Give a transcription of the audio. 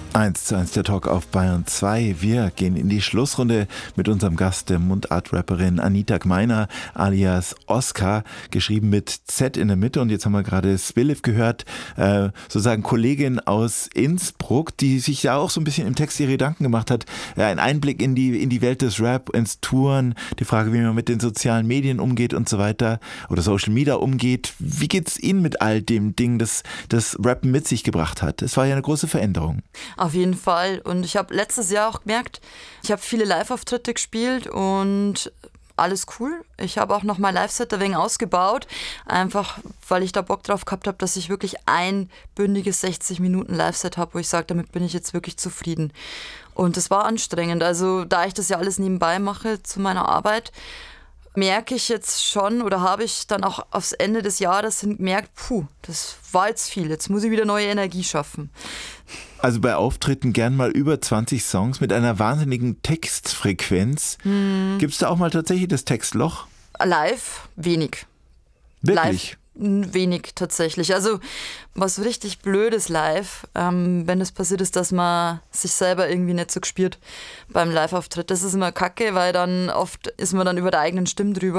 1:1 der Talk auf Bayern 2. Wir gehen in die Schlussrunde mit unserem Gast, der Mundart-Rapperin Anita Gmeiner alias Oskar, geschrieben mit Z in der Mitte. Und jetzt haben wir gerade Svilliv gehört, sozusagen Kollegin aus Innsbruck, die sich ja auch so ein bisschen im Text ihre Gedanken gemacht hat. Ein Einblick in die Welt des Rap, ins Touren, die Frage, wie man mit den sozialen Medien umgeht und so weiter oder Social Media umgeht. Wie geht's Ihnen mit all dem Ding, das Rappen mit sich gebracht hat? Es war ja eine große Veränderung. Auf jeden Fall. Und ich habe letztes Jahr auch gemerkt, ich habe viele Live-Auftritte gespielt und alles cool. Ich habe auch noch mein Live-Set ein wenig ausgebaut, einfach weil ich da Bock drauf gehabt habe, dass ich wirklich ein bündiges 60 Minuten Live-Set habe, wo ich sage, damit bin ich jetzt wirklich zufrieden. Und das war anstrengend. Also da ich das ja alles nebenbei mache zu meiner Arbeit, merke ich jetzt schon oder habe ich dann auch aufs Ende des Jahres hin gemerkt, das war jetzt viel, jetzt muss ich wieder neue Energie schaffen. Also bei Auftritten gern mal über 20 Songs mit einer wahnsinnigen Textfrequenz. Gibt es da auch mal tatsächlich das Textloch? Live wenig. Wirklich? Live wenig tatsächlich. Also was richtig Blödes live, wenn das passiert ist, dass man sich selber irgendwie nicht so gespürt beim Live-Auftritt. Das ist immer kacke, weil dann oft ist man dann über der eigenen Stimme drüber.